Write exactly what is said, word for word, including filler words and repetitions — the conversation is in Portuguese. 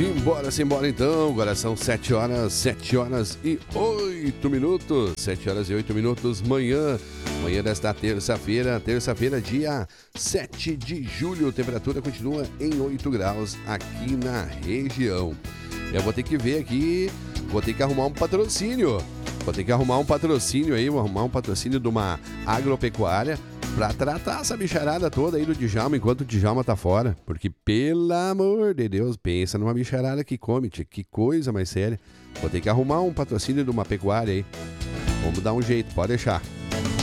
Simbora, simbora então. Agora são sete horas, sete horas e oito minutos. sete horas e oito minutos, manhã. Manhã desta terça-feira, terça-feira, dia sete de julho. Temperatura continua em oito graus aqui na região. Eu vou ter que ver aqui, vou ter que arrumar um patrocínio. Vou ter que arrumar um patrocínio aí, vou arrumar um patrocínio de uma agropecuária pra tratar essa bicharada toda aí do Djalma enquanto o Djalma tá fora. Porque, pelo amor de Deus, pensa numa bicharada que come, tia, que coisa mais séria. Vou ter que arrumar um patrocínio de uma pecuária aí. Vamos dar um jeito, pode deixar.